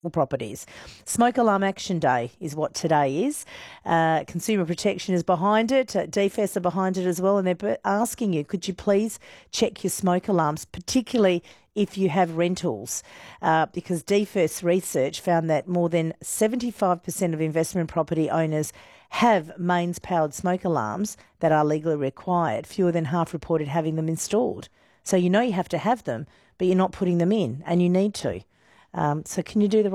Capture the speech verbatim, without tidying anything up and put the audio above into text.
properties. Smoke Alarm Action Day is what today is. Uh, Consumer Protection is behind it. Uh, D F E S are behind it as well, and they're asking you, could you please check your smoke alarms, particularly if you have rentals, uh, because D F E S research found that more than seventy-five percent of investment property owners have mains-powered smoke alarms that are legally required. Fewer than half reported having them installed. So you know you have to have them, but you're not putting them in, and you need to. Um, so can you do the